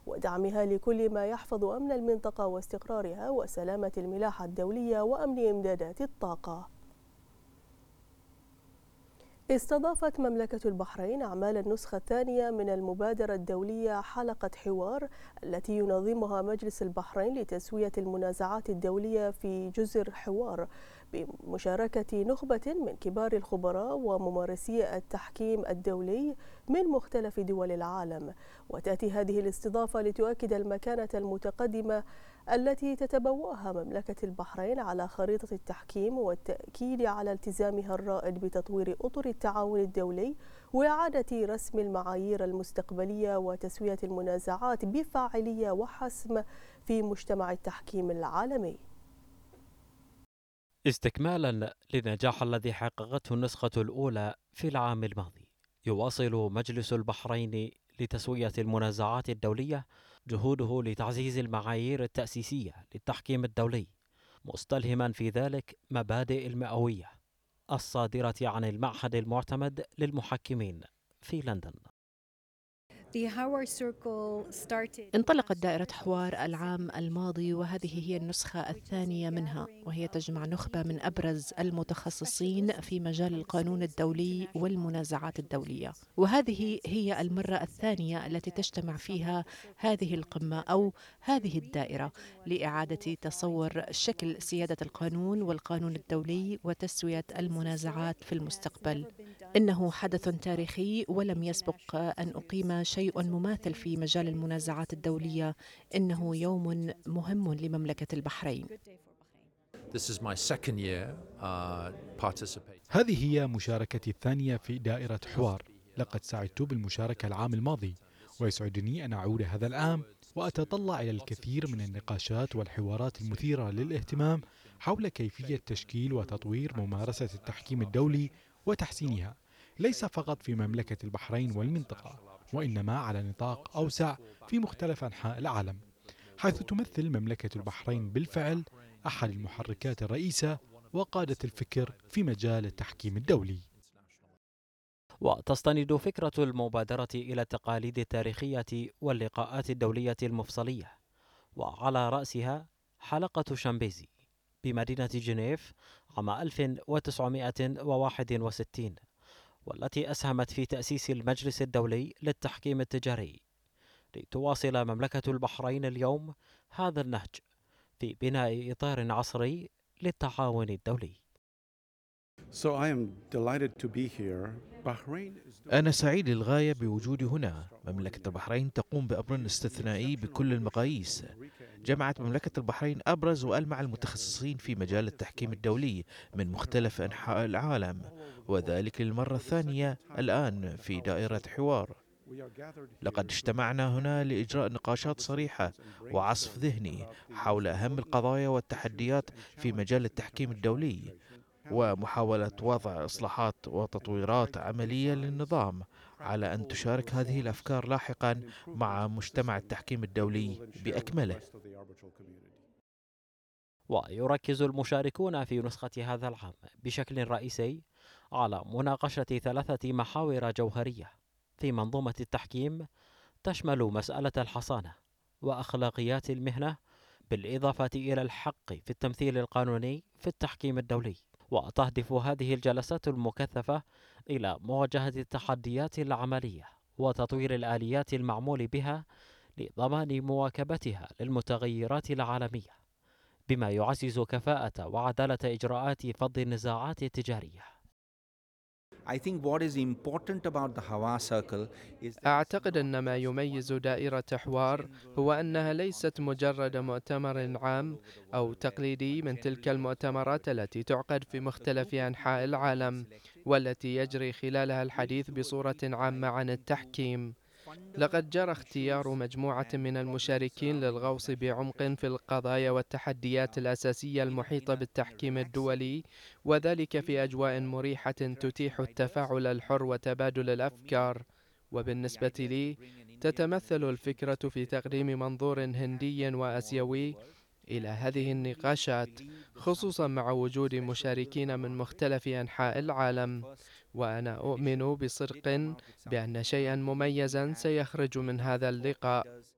ودعمها لكل ما يحفظ أمن المنطقة واستقرارها وسلامة الملاحة الدولية وأمن إمدادات الطاقة. استضافت مملكة البحرين أعمال النسخة الثانية من المبادرة الدولية حلقة حوار التي ينظمها مجلس البحرين لتسوية المنازعات الدولية في جزر حوار بمشاركة نخبة من كبار الخبراء وممارسي التحكيم الدولي من مختلف دول العالم. وتأتي هذه الاستضافة لتؤكد المكانة المتقدمة التي تتبوأها مملكة البحرين على خريطة التحكيم والتأكيد على التزامها الرائد بتطوير أطر التعاون الدولي وإعادة رسم المعايير المستقبلية وتسوية المنازعات بفاعلية وحسم في مجتمع التحكيم العالمي. استكمالا للنجاح الذي حققته النسخة الأولى في العام الماضي، يواصل مجلس البحرين لتسوية المنازعات الدولية جهوده لتعزيز المعايير التأسيسية للتحكيم الدولي، مستلهما في ذلك مبادئ المئوية الصادرة عن المعهد المعتمد للمحكمين في لندن. انطلقت دائرة حوار العام الماضي، وهذه هي النسخة الثانية منها، وهي تجمع نخبة من أبرز المتخصصين في مجال القانون الدولي والمنازعات الدولية. وهذه هي المرة الثانية التي تجتمع فيها هذه القمة أو هذه الدائرة لإعادة تصور شكل سيادة القانون والقانون الدولي وتسوية المنازعات في المستقبل. إنه حدث تاريخي ولم يسبق أن أقيم شيء مماثل في مجال المنازعات الدولية. إنه يوم مهم لمملكة البحرين. هذه هي مشاركتي الثانية في دائرة حوار. لقد سعدت بالمشاركة العام الماضي، ويسعدني أن أعود هذا العام وأتطلع إلى الكثير من النقاشات والحوارات المثيرة للاهتمام حول كيفية تشكيل وتطوير ممارسة التحكيم الدولي وتحسينها، ليس فقط في مملكة البحرين والمنطقة، وإنما على نطاق أوسع في مختلف أنحاء العالم، حيث تمثل مملكة البحرين بالفعل أحد المحركات الرئيسة وقادة الفكر في مجال التحكيم الدولي. وتستند فكرة المبادرة إلى التقاليد التاريخية واللقاءات الدولية المفصلية، وعلى رأسها حلقة شامبيزي بمدينة جنيف عام 1961، والتي أسهمت في تأسيس المجلس الدولي للتحكيم التجاري، لتواصل مملكة البحرين اليوم هذا النهج في بناء إطار عصري للتعاون الدولي. أنا سعيد للغاية بوجودي هنا. مملكة البحرين تقوم بأمر استثنائي بكل المقاييس. جمعت مملكة البحرين أبرز وألمع المتخصصين في مجال التحكيم الدولي من مختلف أنحاء العالم، وذلك للمرة الثانية الآن في دائرة حوار. لقد اجتمعنا هنا لإجراء نقاشات صريحة وعصف ذهني حول أهم القضايا والتحديات في مجال التحكيم الدولي، ومحاولة وضع إصلاحات وتطويرات عملية للنظام، على أن تشارك هذه الأفكار لاحقا مع مجتمع التحكيم الدولي بأكمله. ويركز المشاركون في نسخة هذا العام بشكل رئيسي على مناقشة 3 محاور جوهرية في منظومة التحكيم، تشمل مسألة الحصانة وأخلاقيات المهنة، بالإضافة إلى الحق في التمثيل القانوني في التحكيم الدولي. وتهدف هذه الجلسات المكثفة إلى مواجهة التحديات العملية وتطوير الآليات المعمول بها لضمان مواكبتها للمتغيرات العالمية، بما يعزز كفاءة وعدالة إجراءات فض النزاعات التجارية. أعتقد أن ما يميز دائرة حوار هو أنها ليست مجرد مؤتمر عام أو تقليدي من تلك المؤتمرات التي تعقد في مختلف أنحاء العالم، والتي يجري خلالها الحديث بصورة عامة عن التحكيم. لقد جرى اختيار مجموعة من المشاركين للغوص بعمق في القضايا والتحديات الأساسية المحيطة بالتحكيم الدولي، وذلك في أجواء مريحة تتيح التفاعل الحر وتبادل الأفكار. وبالنسبة لي، تتمثل الفكرة في تقديم منظور هندي وآسيوي إلى هذه النقاشات، خصوصا مع وجود مشاركين من مختلف أنحاء العالم. وأنا أؤمن بصدق بأن شيئا مميزا سيخرج من هذا اللقاء.